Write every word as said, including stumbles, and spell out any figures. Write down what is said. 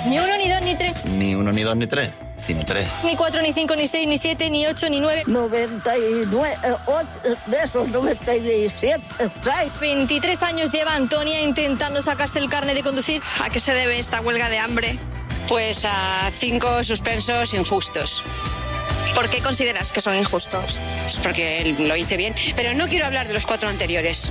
Ni uno, ni dos, ni tres. Ni uno, ni dos, ni tres, sino tres. Ni cuatro, ni cinco, ni seis, ni siete, ni ocho, ni nueve. noventa y nueve, ocho, de esos noventa y siete, seis. veintitrés años lleva Antonia intentando sacarse el carnet de conducir. ¿A qué se debe esta huelga de hambre? Pues a cinco suspensos injustos. ¿Por qué consideras que son injustos? Pues porque lo hice bien, pero no quiero hablar de los cuatro anteriores.